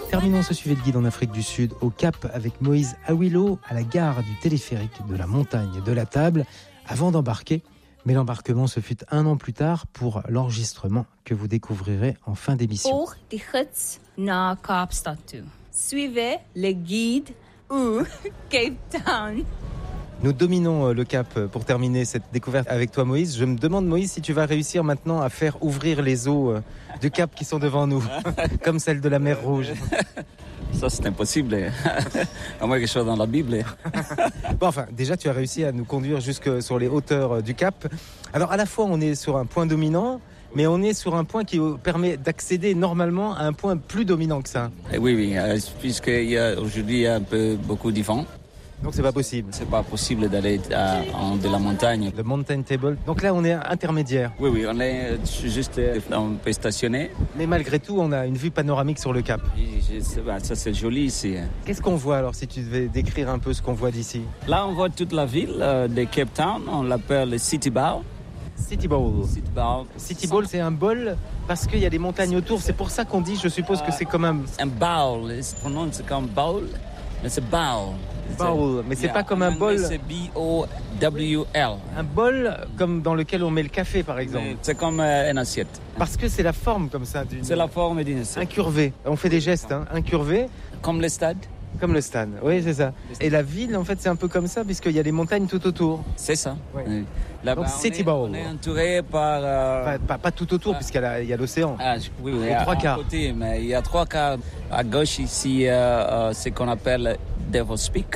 Terminons ce suivi de guide en Afrique du Sud au Cap avec Moïse Awilo à la gare du téléphérique de la montagne de la Table avant d'embarquer. Mais l'embarquement se fut 1 an plus tard pour l'enregistrement que vous découvrirez en fin d'émission. Volg die gids naar Kaapstad toe. Suivez le guide ou Cape Town. Nous dominons le Cap pour terminer cette découverte avec toi Moïse. Je me demande Moïse si tu vas réussir maintenant à faire ouvrir les eaux du Cap qui sont devant nous, comme celles de la mer Rouge. Ça c'est impossible, à moins que je sois dans la Bible. Bon, enfin, déjà tu as réussi à nous conduire jusque sur les hauteurs du Cap. Alors à la fois on est sur un point dominant, mais on est sur un point qui permet d'accéder normalement à un point plus dominant que ça. Oui, puisqu'aujourd'hui il y a un peu beaucoup de vent. Donc c'est pas possible. C'est pas possible d'aller de la montagne. Le mountain table. Donc là on est intermédiaire. Oui, on est juste un peu stationné. Mais malgré tout on a une vue panoramique sur le Cap. Ça c'est joli ici. Qu'est-ce qu'on voit alors si tu devais décrire un peu ce qu'on voit d'ici? Là on voit toute la ville de Cape Town, on l'appelle le City Bowl. City Bowl. City Bowl, c'est un bol parce qu'il y a des montagnes autour. C'est pour ça qu'on dit, je suppose que c'est comme un bowl. Il se prononce comme bowl, mais c'est bowl. Bowl, mais c'est pas comme un bol. C'est B-O-W-L. Un bol comme dans lequel on met le café, par exemple. C'est comme une assiette. Parce que c'est la forme comme ça. C'est la forme d'une assiette. Incurvé. On fait des gestes, incurvés. Comme le stade. Comme le stade, oui, c'est ça. Et la ville, en fait, c'est un peu comme ça, puisqu'il y a les montagnes tout autour. C'est ça. Oui. Là-bas, donc, City Bowl. On est entouré par... Pas tout autour, puisqu'il y a l'océan. Oui, les 3 quarts. Côté, mais il y a 3 quarts. À gauche, ici, ce qu'on appelle Devil's Peak.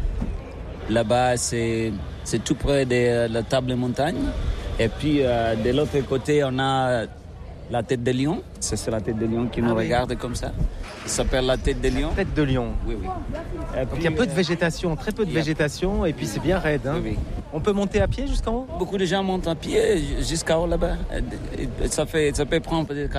Là-bas, c'est tout près de la table montagne. Et puis, de l'autre côté, on a la tête de lion. C'est la tête de lion qui nous regarde comme ça. Ça s'appelle la tête de lion. Tête de lion. Oui. Et puis, il y a peu de végétation, très peu de végétation, et puis c'est bien raide. Oui. On peut monter à pied jusqu'en haut? Beaucoup de gens montent à pied jusqu'en haut là-bas. Ça peut prendre peut-être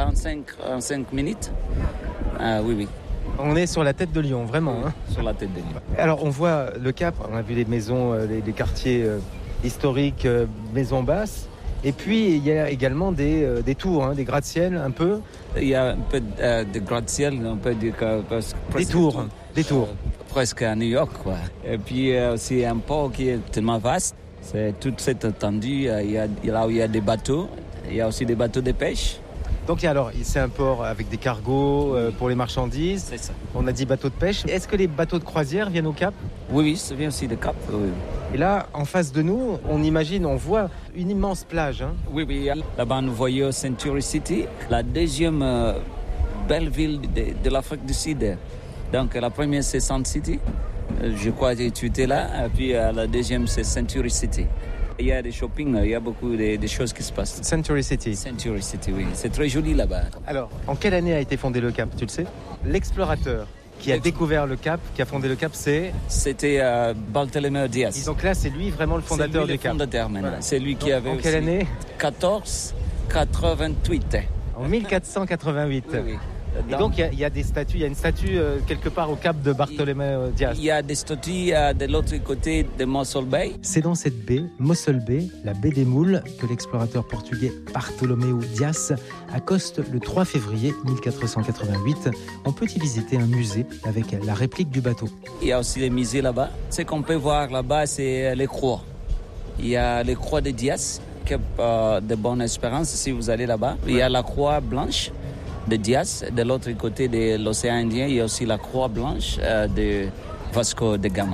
45 minutes. Oui. On est sur la tête de lion, vraiment. Sur la tête de lion. Alors, on voit le Cap, on a vu les maisons, les quartiers historiques, maisons basses. Et puis, il y a également des tours, des gratte-ciel un peu. Il y a un peu de gratte-ciel, on peut dire que... Des tours. Presque à New York, quoi. Et puis, aussi un port qui est tellement vaste. C'est toute cette étendue. Là où il y a des bateaux, il y a aussi des bateaux de pêche. Donc alors, c'est un port avec des cargos pour les marchandises. C'est ça. On a dit bateaux de pêche. Est-ce que les bateaux de croisière viennent au Cap? Oui, ça vient aussi de Cap. Oui. Et là, en face de nous, on voit une immense plage. Oui. Là-bas, nous voyons Century City, la deuxième belle ville de l'Afrique du Sud. Donc, la première, c'est Sun City. Je crois que tu étais là. Et puis, la deuxième, c'est Century City. Il y a des shopping, il y a beaucoup de choses qui se passent. Century City, oui. C'est très joli là-bas. Alors, en quelle année a été fondé le Cap, tu le sais? L'explorateur qui a découvert le Cap, qui a fondé le Cap, c'était Bartholomew Diaz. Et donc là, c'est lui vraiment le fondateur du Cap. Voilà. C'est lui qui avait en quelle année? 1488. En 1488. Oui. Et donc il y a des statues, il y a une statue quelque part au Cap de Bartholomew Diaz. Il y a des statues de l'autre côté de Mossel Bay. C'est dans cette baie, Mossel Bay, la baie des Moules, que l'explorateur portugais Bartholomew Diaz accoste le 3 février 1488. On peut y visiter un musée avec la réplique du bateau. Il y a aussi des musées là-bas. Ce qu'on peut voir là-bas, c'est les croix. Il y a les croix de Diaz, Cap de Bonne-Espérance, si vous allez là-bas. Il y a la croix blanche de Diaz. De l'autre côté de l'océan Indien, il y a aussi la croix blanche de Vasco de Gama.